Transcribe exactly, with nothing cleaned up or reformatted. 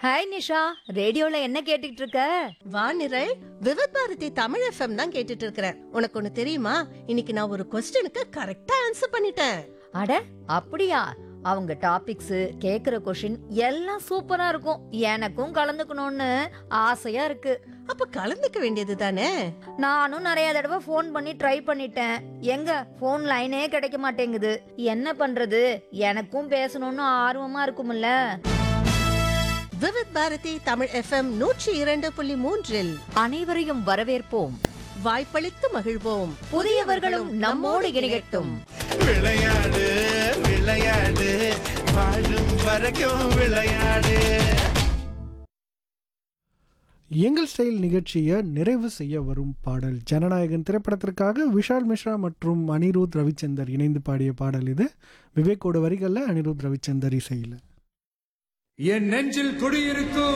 Hi Nisha, ரேடியோல என்ன கேட்டுட்டு இருக்க? வானிரல் விவித் பாரதி தமிழ் எஃப்எம் தான் கேட்டுட்டு இருக்கிறேன். உனக்கு ஒண்ணு தெரியுமா? இன்னைக்கு நான் ஒரு கொஸ்டினுக்கு கரெக்டா ஆன்சர் பண்ணிட்டேன். அட அப்படியா? அவங்க டாபிக்ஸ், கேக்குற கொஷின் எல்லாம் சூப்பரா இருக்கும். எனக்கும் கலந்துக்கணும்னு ஆசையா இருக்கு. அப்ப கலந்துக்க வேண்டியது தானே. நானும் நிறைய தடவை ஃபோன் பண்ணி ட்ரை பண்ணிட்டேன். எங்க ஃபோன் லைனே கிடைக்க மாட்டேங்குது. என்ன பண்றது? எனக்கும் பேசணும்னு ஆர்வமா இருக்கும்ல. விவித் பாரதி தமிழ் எஃப்எம் நூற்றி இரண்டு புள்ளி மூன்றில் அனைவரையும் வரவேற்போம். வாய்ப்பளித்து மகிழ்வோம். புதியவர்களும் நம்மோடு இணையட்டும். விளையாடு விளையாடு வாழும் வரைக்கும் விளையாடு. எங்கள் ஸ்டைல் நிகழ்ச்சியை நிறைவு செய்ய வரும் பாடல் ஜனநாயகன் திரைப்படத்திற்காக விஷால் மிஸ்ரா மற்றும் அனிருத் ரவிச்சந்தர் இணைந்து பாடிய பாடல் இது. விவேக்கோட வரிகளில், அனிருத் ரவிச்சந்தர் இசையில். என் நெஞ்சில் குடியிருக்கும்